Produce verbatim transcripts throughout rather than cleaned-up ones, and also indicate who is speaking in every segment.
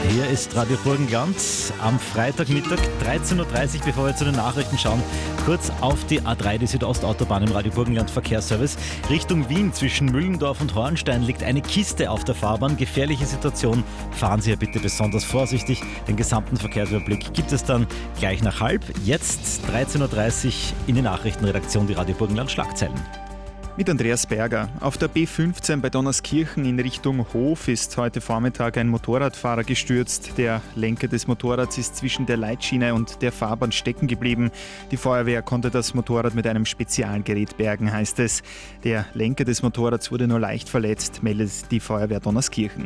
Speaker 1: Hier ist Radio Burgenland am Freitagmittag, dreizehn Uhr dreißig, bevor wir zu den Nachrichten schauen. Kurz auf die A drei, die Südostautobahn im Radio Burgenland Verkehrsservice. Richtung Wien zwischen Müllendorf und Hornstein liegt eine Kiste auf der Fahrbahn. Gefährliche Situation. Fahren Sie hier bitte besonders vorsichtig. Den gesamten Verkehrsüberblick gibt es dann gleich nach halb. Jetzt dreizehn Uhr dreißig in die Nachrichtenredaktion, die Radio Burgenland Schlagzeilen.
Speaker 2: Mit Andreas Berger. Auf der B fünfzehn bei Donnerskirchen in Richtung Hof ist heute Vormittag ein Motorradfahrer gestürzt. Der Lenker des Motorrads ist zwischen der Leitschiene und der Fahrbahn stecken geblieben. Die Feuerwehr konnte das Motorrad mit einem Spezialgerät bergen, heißt es. Der Lenker des Motorrads wurde nur leicht verletzt, meldet die Feuerwehr Donnerskirchen.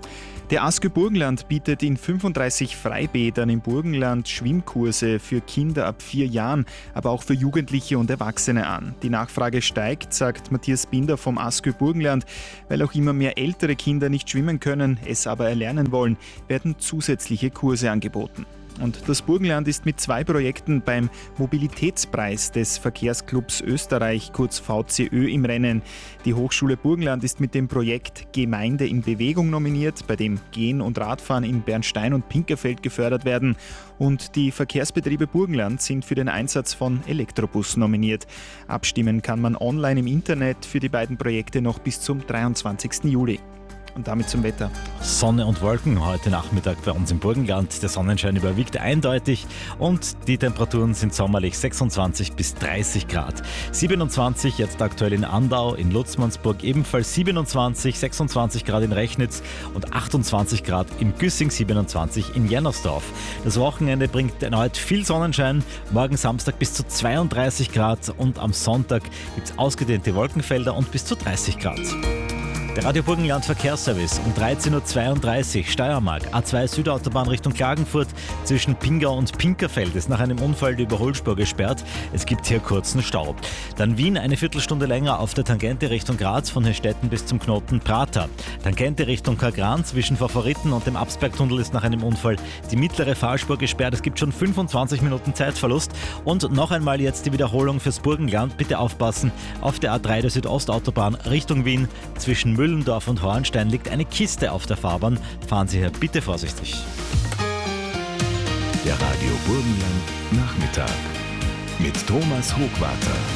Speaker 2: Der ASKÖ Burgenland bietet in fünfunddreißig Freibädern im Burgenland Schwimmkurse für Kinder ab vier Jahren, aber auch für Jugendliche und Erwachsene an. Die Nachfrage steigt, sagt Matthias Binder vom ASKÖ Burgenland. Weil auch immer mehr ältere Kinder nicht schwimmen können, es aber erlernen wollen, werden zusätzliche Kurse angeboten. Und das Burgenland ist mit zwei Projekten beim Mobilitätspreis des Verkehrsclubs Österreich, kurz V C Ö, im Rennen. Die Hochschule Burgenland ist mit dem Projekt Gemeinde in Bewegung nominiert, bei dem Gehen und Radfahren in Bernstein und Pinkerfeld gefördert werden. Und die Verkehrsbetriebe Burgenland sind für den Einsatz von Elektrobussen nominiert. Abstimmen kann man online im Internet für die beiden Projekte noch bis zum dreiundzwanzigsten Juli. Und damit zum Wetter.
Speaker 1: Sonne und Wolken heute Nachmittag bei uns im Burgenland. Der Sonnenschein überwiegt eindeutig und die Temperaturen sind sommerlich sechsundzwanzig bis dreißig Grad. siebenundzwanzig jetzt aktuell in Andau, in Lutzmannsburg ebenfalls siebenundzwanzig, sechsundzwanzig Grad in Rechnitz und achtundzwanzig Grad im Güssing, siebenundzwanzig in Jennersdorf. Das Wochenende bringt erneut viel Sonnenschein. Morgen Samstag bis zu zweiunddreißig Grad und am Sonntag gibt es ausgedehnte Wolkenfelder und bis zu dreißig Grad. Der Radio Burgenland Verkehrsservice um dreizehn Uhr zweiunddreißig, Steiermark, A zwei Südautobahn Richtung Klagenfurt zwischen Pingau und Pinkerfeld ist nach einem Unfall die Überholspur gesperrt. Es gibt hier kurzen Stau. Dann Wien eine Viertelstunde länger auf der Tangente Richtung Graz von Hestetten bis zum Knoten Prater. Tangente Richtung Kagran zwischen Favoriten und dem Absbergtunnel ist nach einem Unfall die mittlere Fahrspur gesperrt. Es gibt schon fünfundzwanzig Minuten Zeitverlust. Und noch einmal jetzt die Wiederholung fürs Burgenland. Bitte aufpassen, auf der A drei der Südostautobahn Richtung Wien zwischen Müllendorf und Hornstein liegt eine Kiste auf der Fahrbahn. Fahren Sie hier bitte vorsichtig.
Speaker 3: Der Radio Burgenland Nachmittag mit Thomas Hochwarter.